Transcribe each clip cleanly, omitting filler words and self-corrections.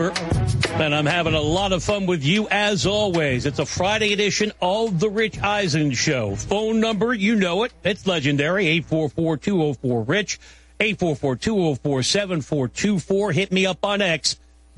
And I'm having a lot of fun with you as always. It's a Friday edition of The Rich Eisen Show. Phone number, you know it. It's legendary, 844-204-RICH, 844-204-7424. Hit me up on X,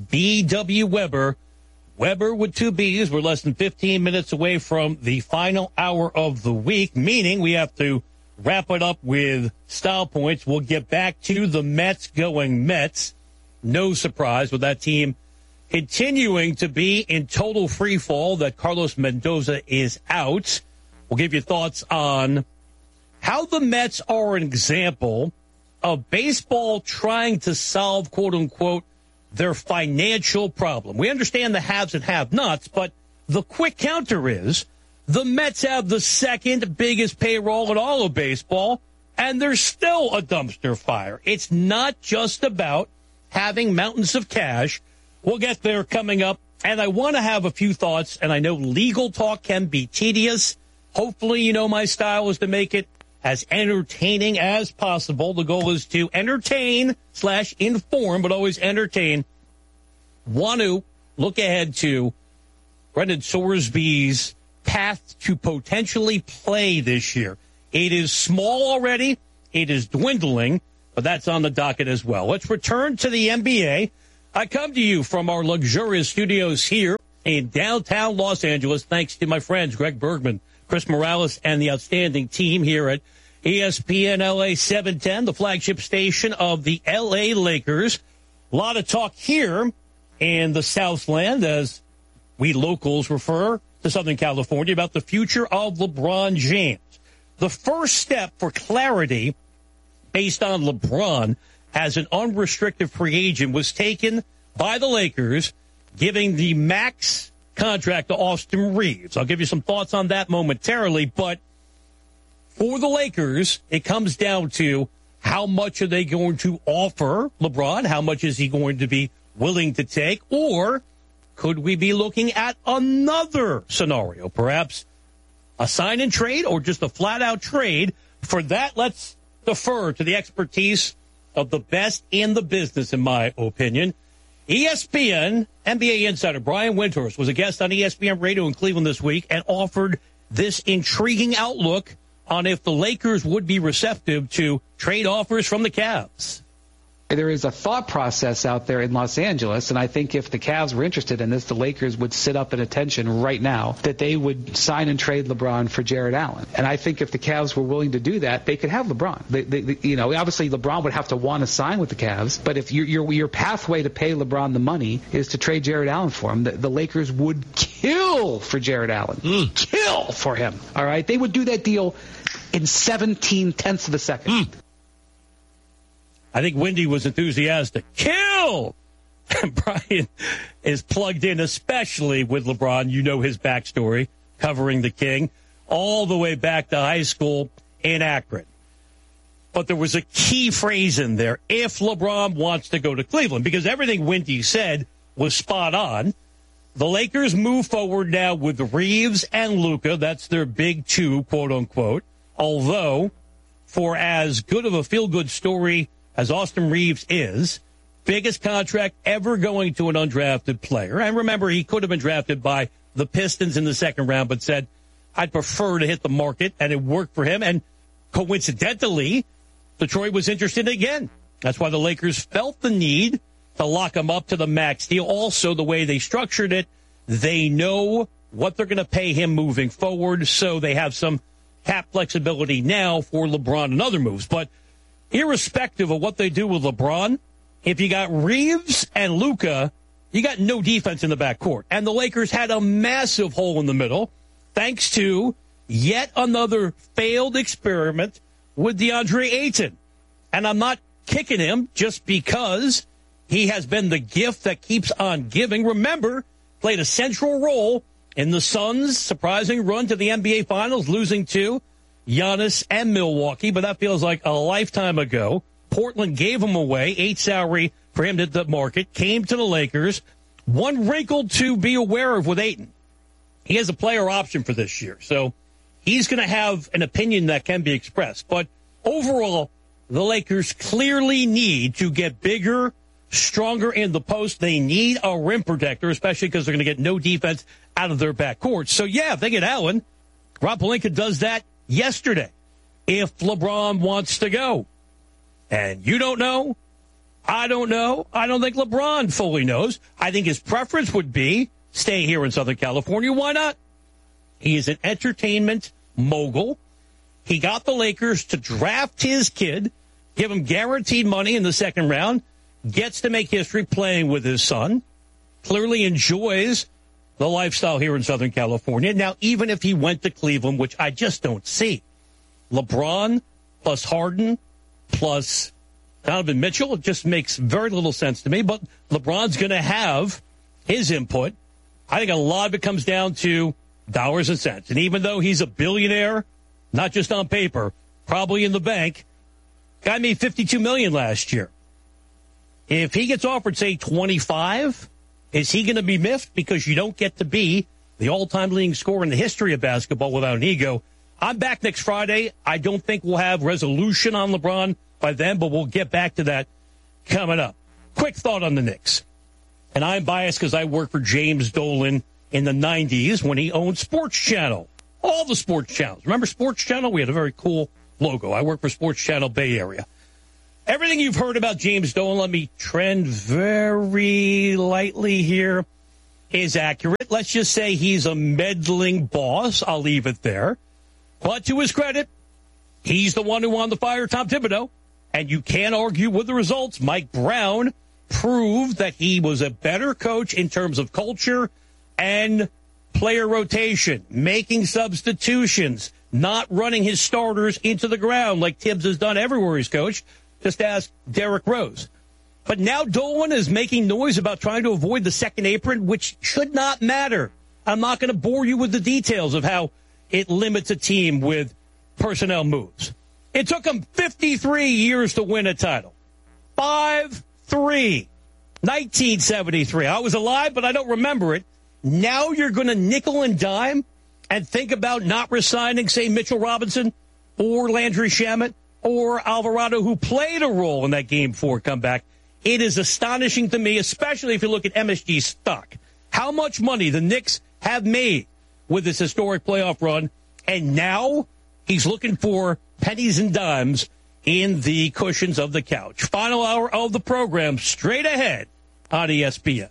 BW Weber. Weber with two B's. We're less than 15 minutes away from the final hour of the week, meaning we have to wrap it up with style points. We'll get back to the Mets going Mets. No surprise with that team continuing to be in total free fall that Carlos Mendoza is out. We'll give you thoughts on how the Mets are an example of baseball trying to solve, quote unquote, their financial problem. We understand the haves and have-nots, but the quick counter is the Mets have the second biggest payroll in all of baseball, and they're still a dumpster fire. It's not just about having mountains of cash. We'll get there coming up, and I want to have a few thoughts, and I know legal talk can be tedious. Hopefully, you know my style is to make it as entertaining as possible. The goal is to entertain/inform, but always entertain. Want to look ahead to Brendan Sorsby's path to potentially play this year. It is small already. It is dwindling, but that's on the docket as well. Let's return to the NBA. I come to you from our luxurious studios here in downtown Los Angeles, thanks to my friends Greg Bergman, Chris Morales, and the outstanding team here at ESPN LA 710, the flagship station of the LA Lakers. A lot of talk here in the Southland, as we locals refer to Southern California, about the future of LeBron James. The first step for clarity based on LeBron as an unrestricted free agent was taken by the Lakers, giving the max contract to Austin Reeves. I'll give you some thoughts on that momentarily, but for the Lakers, it comes down to how much are they going to offer LeBron? How much is he going to be willing to take? Or could we be looking at another scenario, perhaps a sign and trade or just a flat-out trade? For that, let's defer to the expertise of the best in the business, in my opinion. ESPN NBA insider Brian Windhorst was a guest on ESPN Radio in Cleveland this week and offered this intriguing outlook on if the Lakers would be receptive to trade offers from the Cavs. There is a thought process out there in Los Angeles, and I think if the Cavs were interested in this, the Lakers would sit up at attention right now that they would sign and trade LeBron for Jared Allen. And I think if the Cavs were willing to do that, they could have LeBron. Obviously LeBron would have to want to sign with the Cavs, but if your pathway to pay LeBron the money is to trade Jared Allen for him, the Lakers would kill for Jared Allen. Kill for him. All right? They would do that deal in 17/10 of a second. I think Wendy was enthusiastic. Kill! And Brian is plugged in, especially with LeBron. You know his backstory, covering the King, all the way back to high school in Akron. But there was a key phrase in there, if LeBron wants to go to Cleveland, because everything Wendy said was spot on. The Lakers move forward now with Reeves and Luka. That's their big two, quote unquote. Although, for as good of a feel-good story as Austin Reeves is, biggest contract ever going to an undrafted player. And remember, he could have been drafted by the Pistons in the second round, but said, I'd prefer to hit the market, and it worked for him. And coincidentally, Detroit was interested again. That's why the Lakers felt the need to lock him up to the max deal. Also, the way they structured it, they know what they're going to pay him moving forward, so they have some cap flexibility now for LeBron and other moves. But irrespective of what they do with LeBron, if you got Reeves and Luka, you got no defense in the backcourt. And the Lakers had a massive hole in the middle thanks to yet another failed experiment with DeAndre Ayton. And I'm not kicking him just because he has been the gift that keeps on giving. Remember, played a central role in the Suns' surprising run to the NBA Finals, losing to Giannis and Milwaukee, but that feels like a lifetime ago. Portland gave him away, 8 salary for him to the market, came to the Lakers. One wrinkle to be aware of with Ayton. He has a player option for this year, so he's going to have an opinion that can be expressed. But overall, the Lakers clearly need to get bigger, stronger in the post. They need a rim protector, especially because they're going to get no defense out of their backcourt. So, yeah, if they get Allen, Rob Pelinka does that yesterday. If LeBron wants to go. And you don't know. I don't know. I don't think LeBron fully knows. I think his preference would be stay here in Southern California. Why not? He is an entertainment mogul. He got the Lakers to draft his kid, give him guaranteed money in the second round, gets to make history playing with his son, clearly enjoys the lifestyle here in Southern California. Now, even if he went to Cleveland, which I just don't see, LeBron plus Harden plus Donovan Mitchell, it just makes very little sense to me. But LeBron's going to have his input. I think a lot of it comes down to dollars and cents. And even though he's a billionaire, not just on paper, probably in the bank, guy made $52 million last year. If he gets offered, say, 25, is he going to be miffed because you don't get to be the all-time leading scorer in the history of basketball without an ego? I'm back next Friday. I don't think we'll have resolution on LeBron by then, but we'll get back to that coming up. Quick thought on the Knicks. And I'm biased because I worked for James Dolan in the 90s when he owned Sports Channel. All the sports channels. Remember Sports Channel? We had a very cool logo. I worked for Sports Channel Bay Area. Everything you've heard about James Dolan, let me trend very lightly here, is accurate. Let's just say he's a meddling boss. I'll leave it there. But to his credit, he's the one who wanted to fire Tom Thibodeau. And you can't argue with the results. Mike Brown proved that he was a better coach in terms of culture and player rotation, making substitutions, not running his starters into the ground like Tibbs has done everywhere he's coached. Just ask Derrick Rose. But now Dolan is making noise about trying to avoid the second apron, which should not matter. I'm not going to bore you with the details of how it limits a team with personnel moves. It took him 53 years to win a title. 5-3. 1973. I was alive, but I don't remember it. Now you're going to nickel and dime and think about not resigning, say, Mitchell Robinson or Landry Shamet or Alvarado, who played a role in that Game 4 comeback. It is astonishing to me, especially if you look at MSG stock, how much money the Knicks have made with this historic playoff run. And now he's looking for pennies and dimes in the cushions of the couch. Final hour of the program straight ahead on ESPN.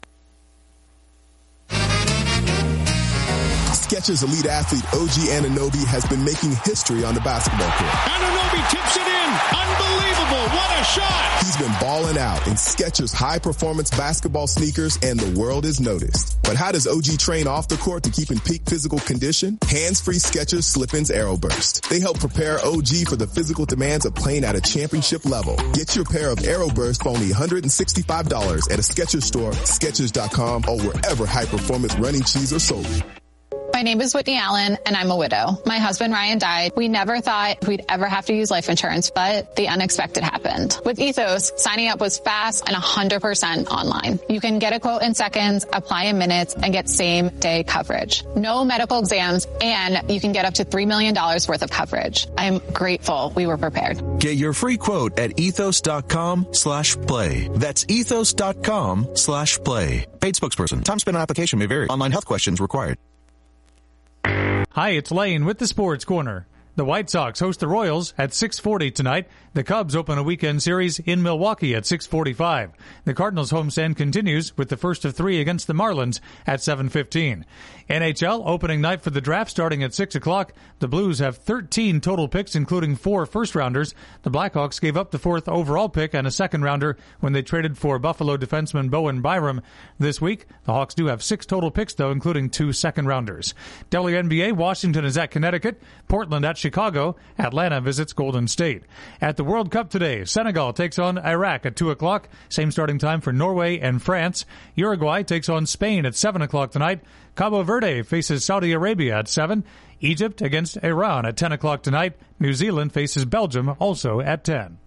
Skechers elite athlete OG Anunoby has been making history on the basketball court. Anunoby tips it in. Unbelievable. What a shot. He's been balling out in Skechers high-performance basketball sneakers, and the world is noticed. But how does OG train off the court to keep in peak physical condition? Hands-free Skechers Slip-ins Aeroburst. They help prepare OG for the physical demands of playing at a championship level. Get your pair of Aeroburst for only $165 at a Skechers store, Skechers.com, or wherever high-performance running shoes are sold. My name is Whitney Allen, and I'm a widow. My husband, Ryan, died. We never thought we'd ever have to use life insurance, but the unexpected happened. With Ethos, signing up was fast and 100% online. You can get a quote in seconds, apply in minutes, and get same-day coverage. No medical exams, and you can get up to $3 million worth of coverage. I am grateful we were prepared. Get your free quote at ethos.com/play. That's ethos.com/play. Paid spokesperson. Time spent on application may vary. Online health questions required. Hi, it's Lane with the Sports Corner. The White Sox host the Royals at 6:40 tonight. The Cubs open a weekend series in Milwaukee at 6:45. The Cardinals homestand continues with the first of three against the Marlins at 7:15. NHL opening night for the draft starting at 6 o'clock. The Blues have 13 total picks, including 4 first-rounders. The Blackhawks gave up the 4th overall pick and a second-rounder when they traded for Buffalo defenseman Bowen Byram this week. The Hawks do have 6 total picks, though, including 2 second-rounders. WNBA, Washington is at Connecticut, Portland at Chicago, Atlanta visits Golden State. At the World Cup today, Senegal takes on Iraq at 2 o'clock, same starting time for Norway and France. Uruguay takes on Spain at 7 o'clock tonight. Cabo Verde faces Saudi Arabia at 7. Egypt against Iran at 10 o'clock tonight. New Zealand faces Belgium also at 10.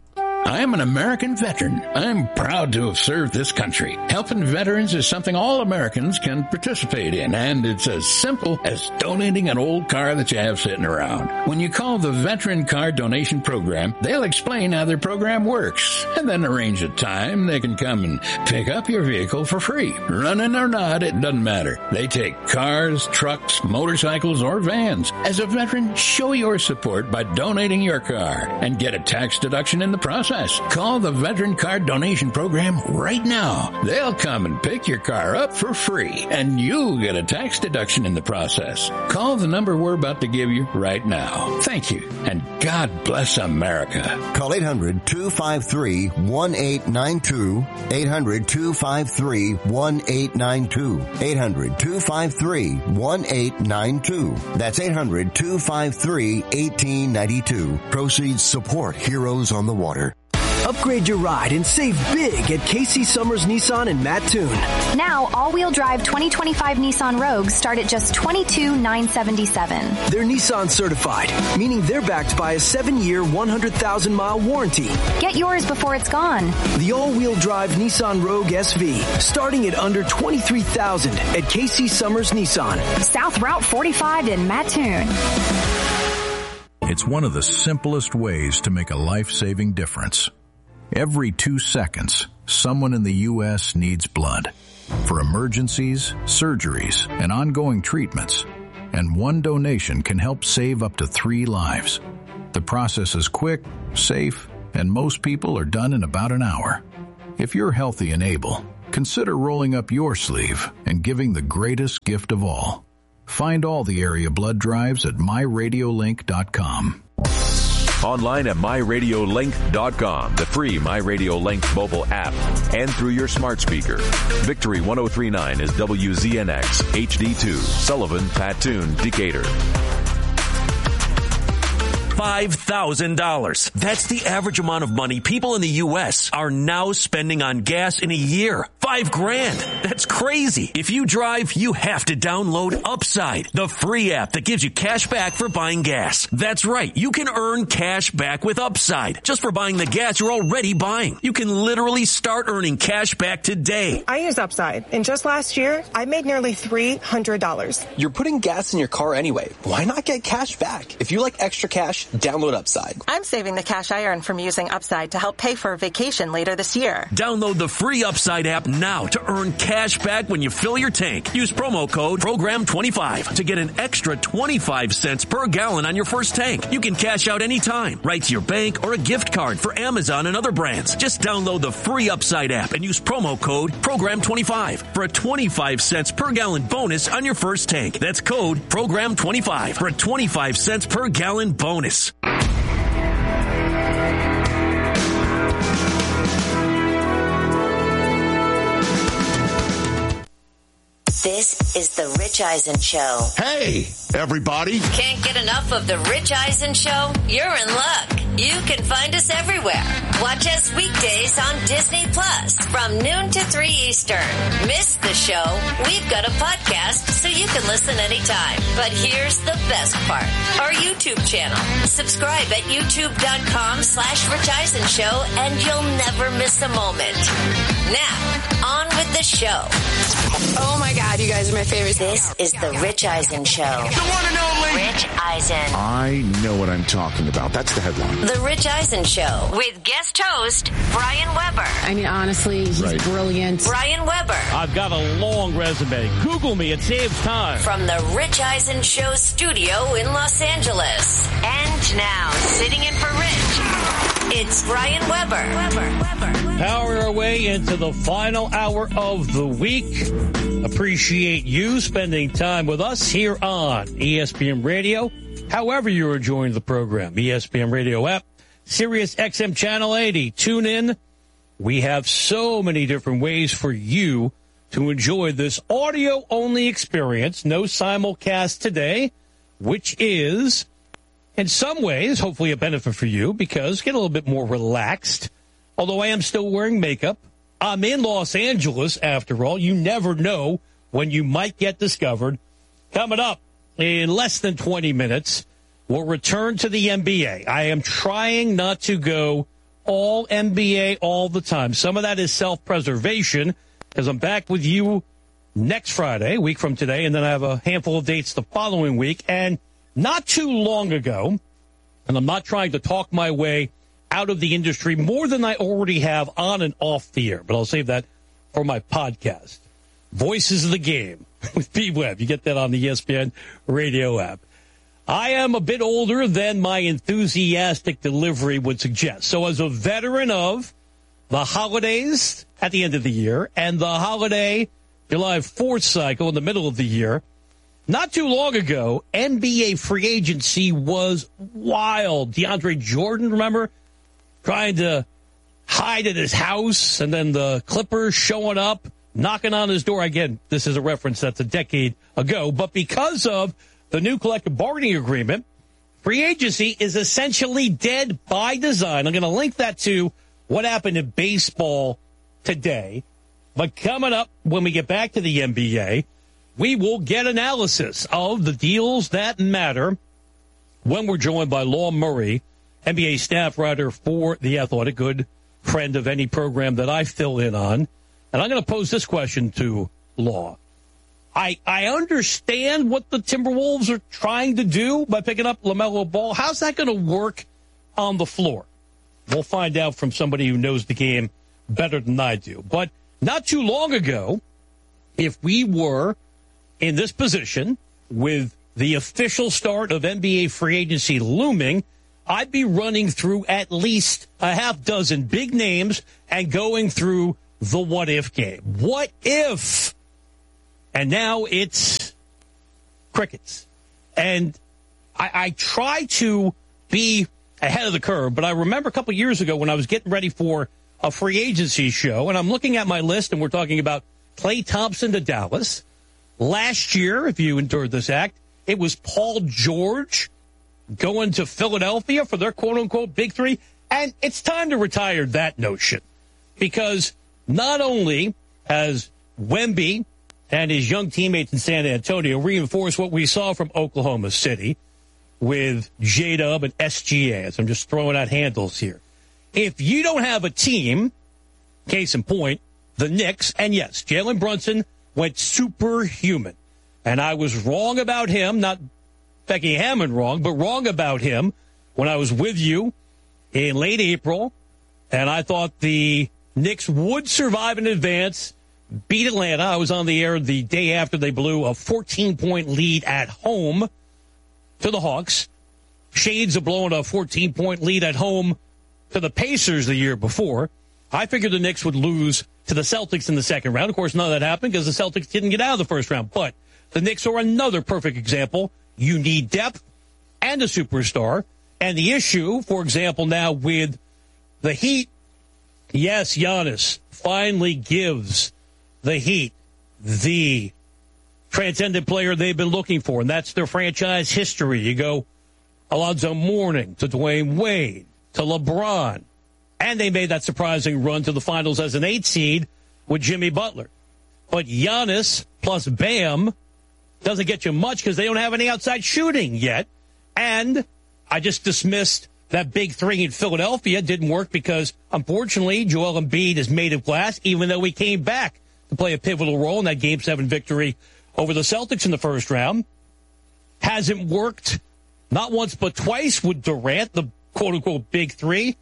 I am an American veteran. I'm proud to have served this country. Helping veterans is something all Americans can participate in, and it's as simple as donating an old car that you have sitting around. When you call the Veteran Car Donation Program, they'll explain how their program works, and then arrange a time they can come and pick up your vehicle for free. Running or not, it doesn't matter. They take cars, trucks, motorcycles, or vans. As a veteran, show your support by donating your car and get a tax deduction in the process. Call the Veteran Car Donation Program right now. They'll come and pick your car up for free, and you'll get a tax deduction in the process. Call the number we're about to give you right now. Thank you, and God bless America. Call 800-253-1892. 800-253-1892. 800-253-1892. That's 800-253-1892. Proceeds support Heroes on the Water. Upgrade your ride and save big at Casey Summers Nissan in Mattoon. Now, all-wheel drive 2025 Nissan Rogues start at just $22,977. They're Nissan certified, meaning they're backed by a 7-year, 100,000-mile warranty. Get yours before it's gone. The all-wheel drive Nissan Rogue SV, starting at under $23,000 at Casey Summers Nissan. South Route 45 in Mattoon. It's one of the simplest ways to make a life-saving difference. Every 2 seconds, someone in the U.S. needs blood for emergencies, surgeries, and ongoing treatments. And one donation can help save up to 3 lives. The process is quick, safe, and most people are done in about an hour. If you're healthy and able, consider rolling up your sleeve and giving the greatest gift of all. Find all the area blood drives at myradiolink.com. Online at myradiolink.com, the free MyRadioLink mobile app, and through your smart speaker. Victory 103.9 is WZNX HD2, Sullivan, Mattoon, Decatur. $5,000. That's the average amount of money people in the U.S. are now spending on gas in a year. $5,000. That's crazy. If you drive, you have to download Upside, the free app that gives you cash back for buying gas. That's right. You can earn cash back with Upside just for buying the gas you're already buying. You can literally start earning cash back today. I use Upside, and just last year, I made nearly $300. You're putting gas in your car anyway. Why not get cash back? If you like extra cash, download Upside. I'm saving the cash I earn from using Upside to help pay for a vacation later this year. Download the free Upside app now to earn cash back when you fill your tank. Use promo code PROGRAM25 to get an extra 25 cents per gallon on your first tank. You can cash out anytime, right to your bank or a gift card for Amazon and other brands. Just download the free Upside app and use promo code PROGRAM25 for a 25 cents per gallon bonus on your first tank. That's code PROGRAM25 for a 25 cents per gallon bonus. This is the Rich Eisen Show. Hey, everybody. Can't get enough of the Rich Eisen Show? You're in luck. You can find us everywhere. Watch us weekdays on Disney Plus from noon to 3 Eastern. Miss the show? We've got a podcast so you can listen anytime. But here's the best part. Our YouTube channel. Subscribe at youtube.com/Rich Eisen Show and you'll never miss a moment. Now, on with the show. Oh my God, you guys are my favorite. This is the Rich Eisen Show. The one and only Rich Eisen. I know what I'm talking about. That's the headline. The Rich Eisen Show with guest host Brian Weber. I mean, honestly, he's brilliant. Brian Weber. I've got a long resume. Google me. It saves time. From the Rich Eisen Show studio in Los Angeles. And now, sitting in for Rich, it's Brian Weber. Power our way into the final hour of the week. Appreciate you spending time with us here on ESPN Radio. However you are enjoying the program, ESPN Radio app, Sirius XM Channel 80, tune in. We have so many different ways for you to enjoy this audio-only experience. No simulcast today, which is, in some ways, hopefully a benefit for you because get a little bit more relaxed. Although I am still wearing makeup. I'm in Los Angeles, after all. You never know when you might get discovered. Coming up in less than 20 minutes, we'll return to the NBA. I am trying not to go all NBA all the time. Some of that is self-preservation, as I'm back with you next Friday, a week from today, and then I have a handful of dates the following week. And not too long ago, and I'm not trying to talk my way out of the industry more than I already have on and off the air, but I'll save that for my podcast. Voices of the Game with P. Webb. You get that on the ESPN radio app. I am a bit older than my enthusiastic delivery would suggest. So as a veteran of the holidays at the end of the year and the holiday July 4th cycle in the middle of the year, not too long ago, NBA free agency was wild. DeAndre Jordan, remember, trying to hide at his house, and then the Clippers showing up, knocking on his door. Again, this is a reference that's a decade ago, but because of the new collective bargaining agreement, free agency is essentially dead by design. I'm going to link that to what happened in baseball today. But coming up, when we get back to the NBA, we will get analysis of the deals that matter when we're joined by Law Murray, NBA staff writer for The Athletic, good friend of any program that I fill in on. And I'm going to pose this question to Law. I understand what the Timberwolves are trying to do by picking up LaMelo Ball. How's that going to work on the floor? We'll find out from somebody who knows the game better than I do. But not too long ago, if we were in this position with the official start of NBA free agency looming, I'd be running through at least a half dozen big names and going through the what-if game. What if? And now it's crickets. And I try to be ahead of the curve, but I remember a couple of years ago when I was getting ready for a free agency show, and I'm looking at my list, and we're talking about Klay Thompson to Dallas. Last year, if you endured this act, it was Paul George going to Philadelphia for their quote-unquote big three. And it's time to retire that notion, because not only has Wemby and his young teammates in San Antonio reinforced what we saw from Oklahoma City with J-Dub and SGA, as I'm just throwing out handles here. If you don't have a team, case in point, the Knicks, and yes, Jalen Brunson went superhuman. And I was wrong about him, not Becky Hammond wrong, but wrong about him when I was with you in late April, and I thought the Knicks would survive in advance, beat Atlanta. I was on the air the day after they blew a 14-point lead at home to the Hawks. Shades of blowing a 14-point lead at home to the Pacers the year before. I figured the Knicks would lose to the Celtics in the second round. Of course, none of that happened because the Celtics didn't get out of the first round. But the Knicks are another perfect example. You need depth and a superstar. And the issue, for example, now with the Heat, yes, Giannis finally gives the Heat the transcendent player they've been looking for, and that's their franchise history. You go Alonzo Mourning to Dwayne Wade to LeBron, and they made that surprising run to the finals as an 8 seed with Jimmy Butler. But Giannis plus Bam doesn't get you much because they don't have any outside shooting yet. And I just dismissed that big three in Philadelphia. Didn't work because, unfortunately, Joel Embiid is made of glass, even though he came back to play a pivotal role in that Game 7 victory over the Celtics in the first round. Hasn't worked not once but twice with Durant, the quote-unquote big three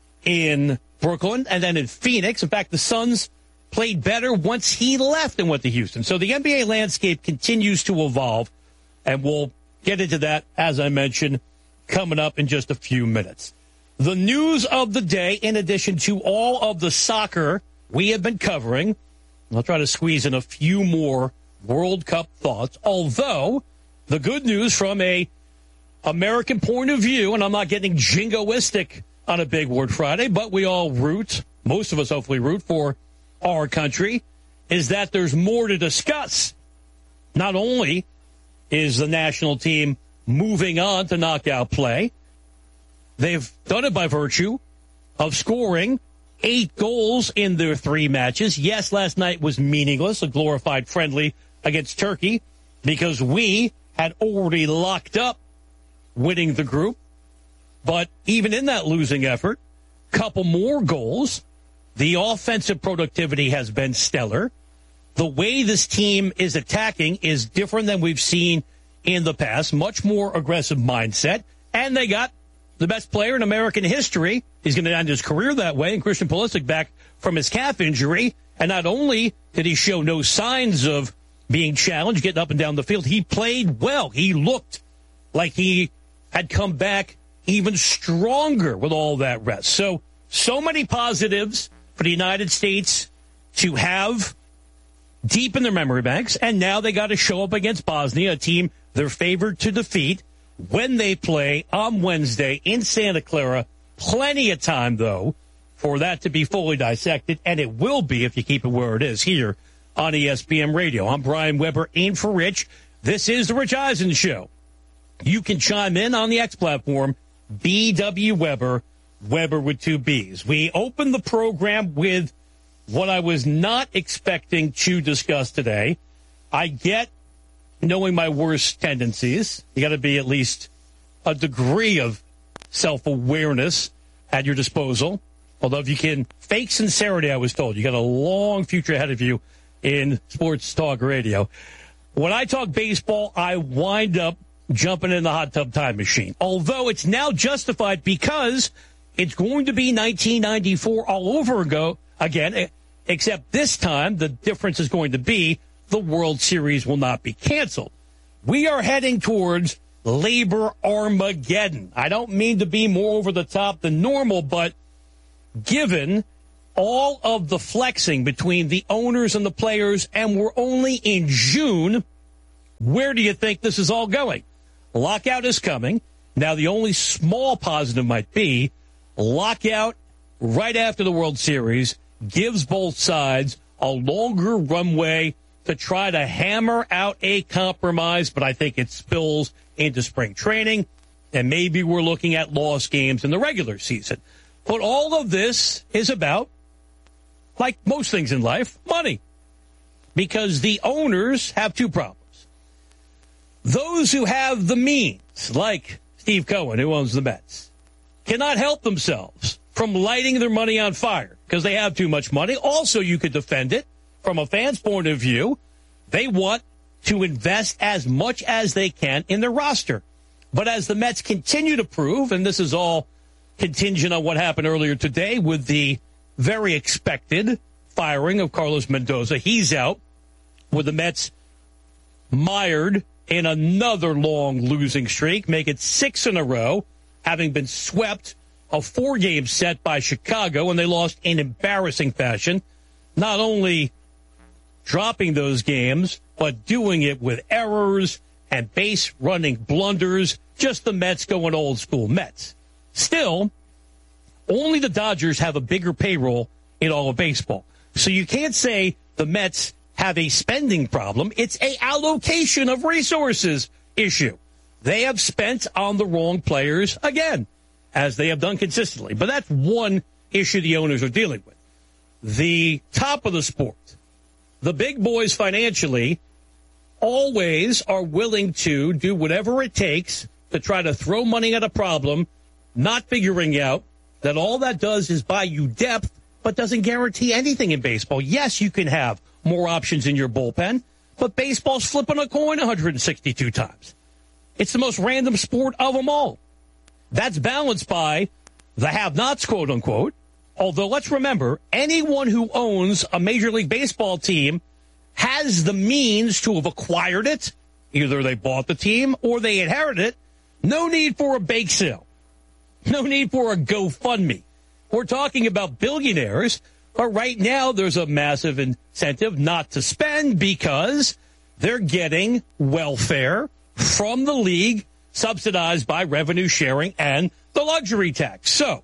in Brooklyn, and then in Phoenix. In fact, the Suns played better once he left and went to Houston. So the NBA landscape continues to evolve, and we'll get into that, as I mentioned, coming up in just a few minutes. The news of the day, in addition to all of the soccer we have been covering, I'll try to squeeze in a few more World Cup thoughts, although the good news from a American point of view, and I'm not getting jingoistic on a Big Word Friday, but we all root, most of us hopefully root for our country, is that there's more to discuss. Not only is the national team moving on to knockout play, they've done it by virtue of scoring 8 goals in their 3 matches. Yes, last night was meaningless, a glorified friendly against Turkey, because we had already locked up winning the group. But even in that losing effort, couple more goals. The offensive productivity has been stellar. The way this team is attacking is different than we've seen in the past. Much more aggressive mindset. And they got the best player in American history. He's going to end his career that way. And Christian Pulisic back from his calf injury. And not only did he show no signs of being challenged, getting up and down the field, he played well. He looked like he had come back even stronger with all that rest. So many positives for the United States to have deep in their memory banks. And now they got to show up against Bosnia, a team they're favored to defeat when they play on Wednesday in Santa Clara. Plenty of time, though, for that to be fully dissected. And it will be if you keep it where it is here on ESPN Radio. I'm Brian Weber, in for Rich. This is the Rich Eisen Show. You can chime in on the X platform, BW Weber, Weber with 2 B's. We opened the program with what I was not expecting to discuss today. I get knowing my worst tendencies. You got to be at least a degree of self-awareness at your disposal. Although if you can fake sincerity, I was told, you got a long future ahead of you in sports talk radio. When I talk baseball, I wind up jumping in the hot tub time machine. Although it's now justified because it's going to be 1994 all over again, except this time the difference is going to be the World Series will not be canceled. We are heading towards Labor Armageddon. I don't mean to be more over the top than normal, but given all of the flexing between the owners and the players, and we're only in June, where do you think this is all going? Lockout is coming. Now, the only small positive might be lockout right after the World Series gives both sides a longer runway to try to hammer out a compromise, but I think it spills into spring training, and maybe we're looking at lost games in the regular season. But all of this is about, like most things in life, money. Because the owners have 2 problems. Those who have the means, like Steve Cohen, who owns the Mets, cannot help themselves from lighting their money on fire because they have too much money. Also, you could defend it from a fan's point of view. They want to invest as much as they can in their roster. But as the Mets continue to prove, and this is all contingent on what happened earlier today with the very expected firing of Carlos Mendoza, he's out with the Mets mired in another long losing streak, make it 6 in a row, having been swept a 4-game set by Chicago, and they lost in embarrassing fashion, not only dropping those games, but doing it with errors and base-running blunders, just the Mets going old school Mets. Still, only the Dodgers have a bigger payroll in all of baseball. So you can't say the Mets have a spending problem. It's a allocation of resources issue. They have spent on the wrong players again, as they have done consistently. But that's one issue the owners are dealing with. The top of the sport, the big boys financially, always are willing to do whatever it takes to try to throw money at a problem, not figuring out that all that does is buy you depth, but doesn't guarantee anything in baseball. Yes, you can have more options in your bullpen, but baseball's flipping a coin 162 times. It's the most random sport of them all. That's balanced by the have-nots, quote-unquote. Although, let's remember, anyone who owns a Major League Baseball team has the means to have acquired it. Either they bought the team or they inherited it. No need for a bake sale. No need for a GoFundMe. We're talking about billionaires, but right now there's a massive incentive not to spend because they're getting welfare from the league subsidized by revenue sharing and the luxury tax. So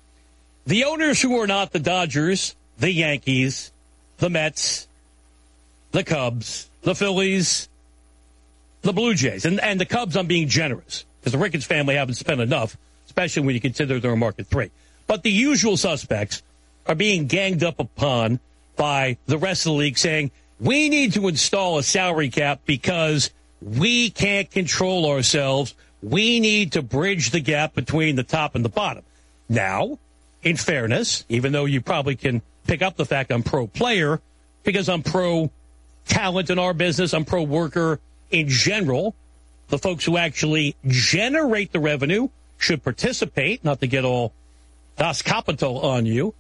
the owners who are not the Dodgers, the Yankees, the Mets, the Cubs, the Phillies, the Blue Jays, and the Cubs, I'm being generous because the Ricketts family haven't spent enough, especially when you consider they're a market 3. But the usual suspects are being ganged up upon by the rest of the league saying, we need to install a salary cap because we can't control ourselves. We need to bridge the gap between the top and the bottom. Now, in fairness, even though you probably can pick up the fact I'm pro-player, because I'm pro-talent in our business, I'm pro-worker in general. The folks who actually generate the revenue should participate, not to get all Das Kapital on you.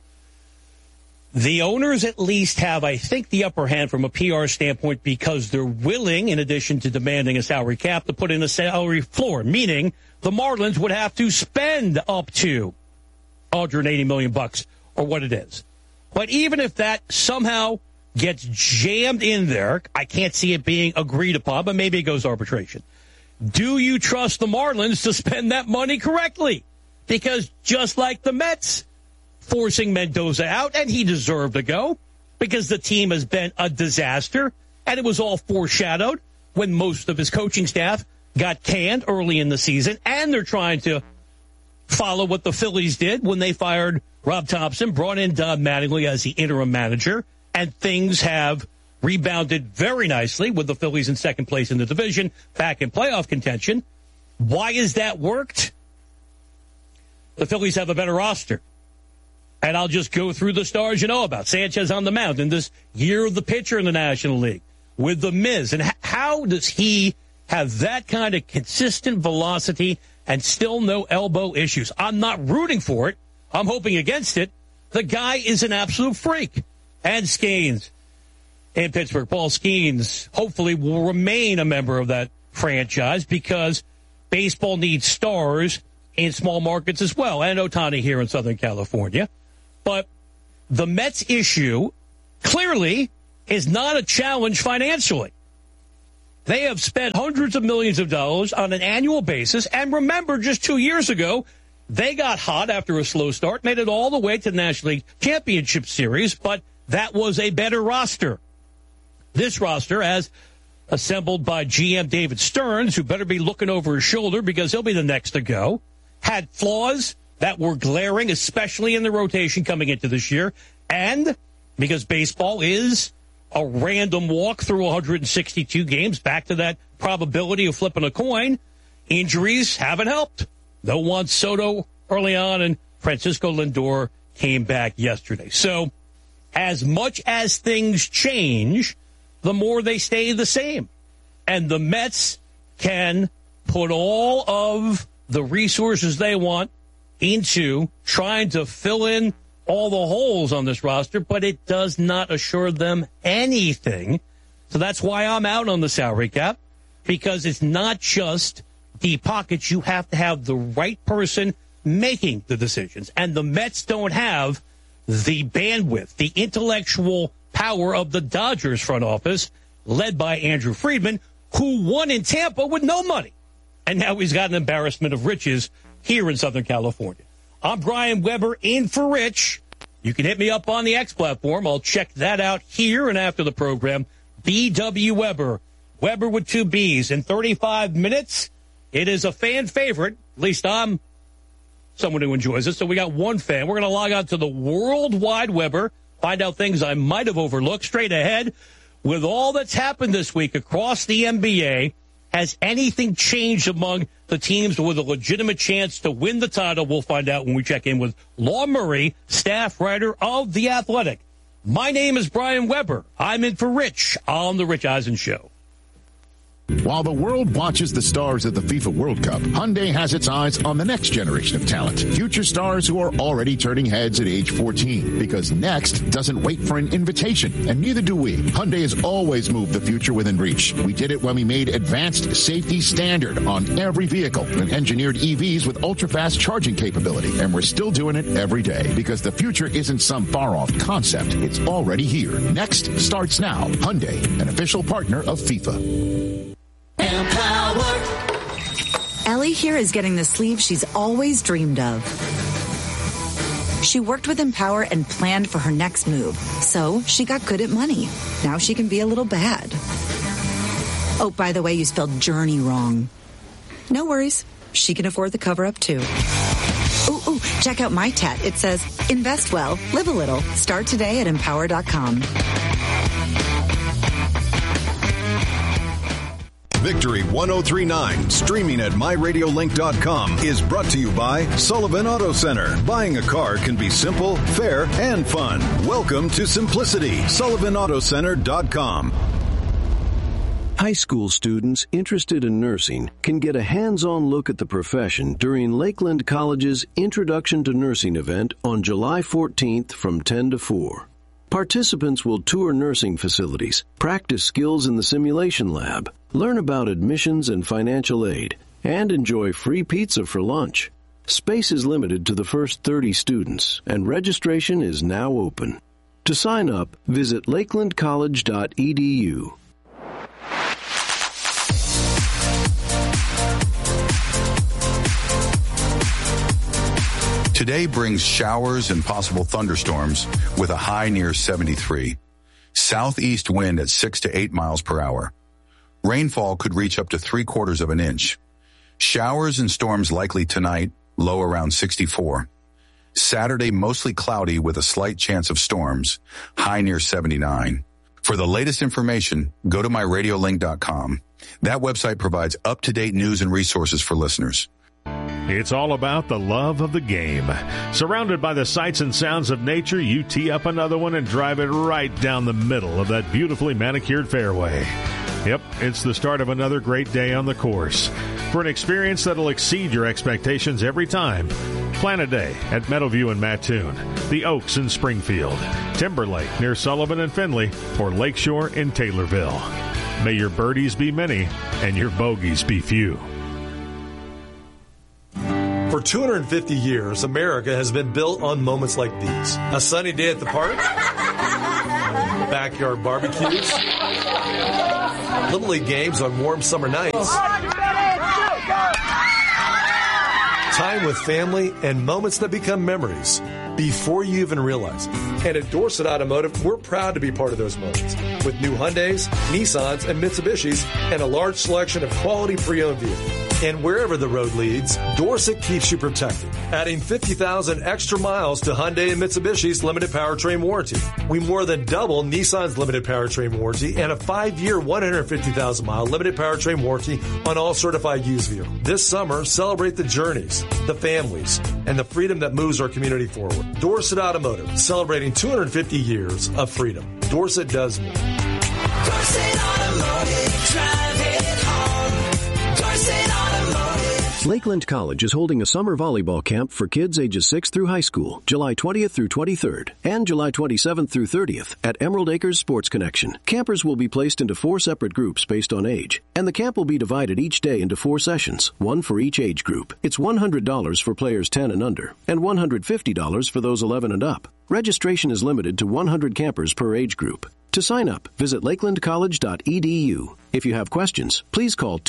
The owners at least have, I think, the upper hand from a PR standpoint because they're willing, in addition to demanding a salary cap, to put in a salary floor, meaning the Marlins would have to spend up to $180 million or what it is. But even if that somehow gets jammed in there, I can't see it being agreed upon, but maybe it goes to arbitration. Do you trust the Marlins to spend that money correctly? Because just like the Mets forcing Mendoza out, and he deserved to go because the team has been a disaster, and it was all foreshadowed when most of his coaching staff got canned early in the season, and they're trying to follow what the Phillies did when they fired Rob Thompson, brought in Don Mattingly as the interim manager, and things have rebounded very nicely with the Phillies in second place in the division, back in playoff contention. Why has that worked? The Phillies have a better roster. And I'll just go through the stars you know about. Sanchez on the mound in this year of the pitcher in the National League with the Miz. And how does he have that kind of consistent velocity and still no elbow issues? I'm not rooting for it. I'm hoping against it. The guy is an absolute freak. And Skeens in Pittsburgh, Paul Skeens, hopefully will remain a member of that franchise because baseball needs stars in small markets as well. And Ohtani here in Southern California. But the Mets issue clearly is not a challenge financially. They have spent hundreds of millions of dollars on an annual basis. And remember, just 2 years ago, they got hot after a slow start, made it all the way to the National League Championship Series, but that was a better roster. This roster, as assembled by GM David Stearns, who better be looking over his shoulder because he'll be the next to go, had flaws that were glaring, especially in the rotation coming into this year. And because baseball is a random walk through 162 games, back to that probability of flipping a coin, injuries haven't helped. No Juan Soto early on, and Francisco Lindor came back yesterday. So as much as things change, the more they stay the same. And the Mets can put all of the resources they want into trying to fill in all the holes on this roster, but it does not assure them anything. So that's why I'm out on the salary cap, because it's not just deep pockets. You have to have the right person making the decisions. And the Mets don't have the bandwidth, the intellectual power of the Dodgers front office, led by Andrew Friedman, who won in Tampa with no money. And now he's got an embarrassment of riches here in Southern California. I'm Brian Weber in for Rich. You can hit me up on the X platform. I'll check that out here and after the program. BW Weber. Weber with 2 B's. In 35 minutes, it is a fan favorite. At least I'm someone who enjoys it. So we got one fan. We're going to log on to the World Wide Weber, find out things I might have overlooked. Straight ahead, with all that's happened this week across the NBA, has anything changed among the teams with a legitimate chance to win the title? We'll find out when we check in with Law Murray, staff writer of The Athletic. My name is Brian Weber. I'm in for Rich on The Rich Eisen Show. While the world watches the stars at the FIFA World Cup, Hyundai has its eyes on the next generation of talent. Future stars who are already turning heads at age 14. Because next doesn't wait for an invitation, and neither do we. Hyundai has always moved the future within reach. We did it when we made advanced safety standard on every vehicle and engineered EVs with ultra-fast charging capability. And we're still doing it every day because the future isn't some far-off concept. It's already here. Next starts now. Hyundai, an official partner of FIFA. Empower. Ellie here is getting the sleeve she's always dreamed of. She worked with Empower and planned for her next move, so she got good at money. Now she can be a little bad. Oh, by the way, you spelled journey wrong. No worries. She can afford the cover-up, too. Ooh, check out my tat. It says, invest well, live a little. Start today at Empower.com. Victory 1039, streaming at myradiolink.com, is brought to you by Sullivan Auto Center. Buying a car can be simple, fair, and fun. Welcome to simplicity. SullivanAutoCenter.com. High school students interested in nursing can get a hands-on look at the profession during Lakeland College's Introduction to Nursing event on July 14th from 10 to 4. Participants will tour nursing facilities, practice skills in the simulation lab, learn about admissions and financial aid, and enjoy free pizza for lunch. Space is limited to the first 30 students, and registration is now open. To sign up, visit lakelandcollege.edu. Today brings showers and possible thunderstorms with a high near 73. Southeast wind at 6 to 8 miles per hour. Rainfall could reach up to 3/4 of an inch. Showers and storms likely tonight, low around 64. Saturday mostly cloudy with a slight chance of storms, high near 79. For the latest information, go to myradiolink.com. That website provides up-to-date news and resources for listeners. It's all about the love of the game. Surrounded by the sights and sounds of nature, you tee up another one and drive it right down the middle of that beautifully manicured fairway. Yep, it's the start of another great day on the course. For an experience that'll exceed your expectations every time, plan a day at Meadowview in Mattoon, the Oaks in Springfield, Timberlake near Sullivan and Findlay, or Lakeshore in Taylorville. May your birdies be many and your bogeys be few. For 250 years, America has been built on moments like these. A sunny day at the park, backyard barbecues, Little League games on warm summer nights, time with family, and moments that become memories before you even realize it. And at Dorset Automotive, we're proud to be part of those moments. With new Hyundais, Nissans, and Mitsubishis, and a large selection of quality pre-owned vehicles. And wherever the road leads, Dorset keeps you protected, adding 50,000 extra miles to Hyundai and Mitsubishi's limited powertrain warranty. We more than double Nissan's limited powertrain warranty and a 5-year, 150,000-mile limited powertrain warranty on all certified used vehicles. This summer, celebrate the journeys, the families, and the freedom that moves our community forward. Dorset Automotive, celebrating 250 years of freedom. Dorset does me. Dorset Automotive, drive it home. Dorset Automotive. Lakeland College is holding a summer volleyball camp for kids ages 6 through high school, July 20th through 23rd, and July 27th through 30th at Emerald Acres Sports Connection. Campers will be placed into 4 separate groups based on age, and the camp will be divided each day into 4 sessions, one for each age group. It's $100 for players 10 and under, and $150 for those 11 and up. Registration is limited to 100 campers per age group. To sign up, visit lakelandcollege.edu. If you have questions, please call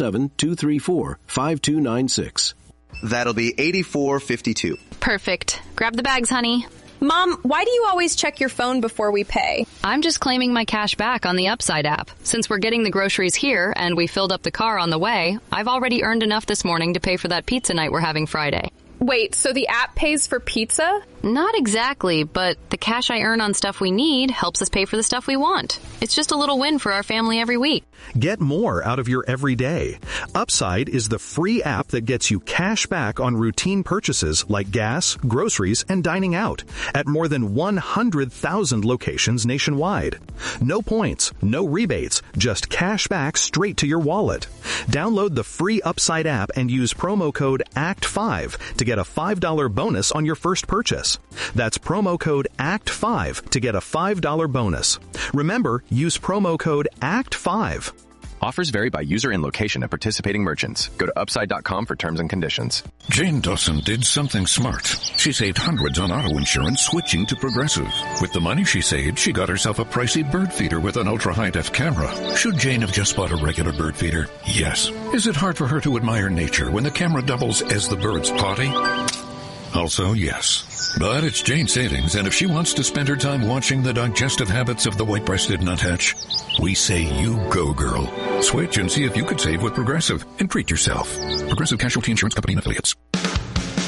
217-234-5296. That'll be $84.52. Perfect. Grab the bags, honey. Mom, why do you always check your phone before we pay? I'm just claiming my cash back on the Upside app. Since we're getting the groceries here and we filled up the car on the way, I've already earned enough this morning to pay for that pizza night we're having Friday. Wait, so the app pays for pizza? Not exactly, but the cash I earn on stuff we need helps us pay for the stuff we want. It's just a little win for our family every week. Get more out of your everyday. Upside is the free app that gets you cash back on routine purchases like gas, groceries, and dining out at more than 100,000 locations nationwide. No points, no rebates, just cash back straight to your wallet. Download the free Upside app and use promo code ACT5 to get a $5 bonus on your first purchase. That's promo code ACT5 to get a $5 bonus. Remember, use promo code ACT5. Offers vary by user and location at participating merchants. Go to upside.com for terms and conditions. Jane Dawson did something smart. She saved hundreds on auto insurance switching to Progressive. With the money she saved, she got herself a pricey bird feeder with an ultra-high-def camera. Should Jane have just bought a regular bird feeder? Yes. Is it hard for her to admire nature when the camera doubles as the bird's potty? Also, yes. But it's Jane's savings, and if she wants to spend her time watching the digestive habits of the white-breasted nuthatch, we say you go, girl. Switch and see if you could save with Progressive and treat yourself. Progressive Casualty Insurance Company and Affiliates.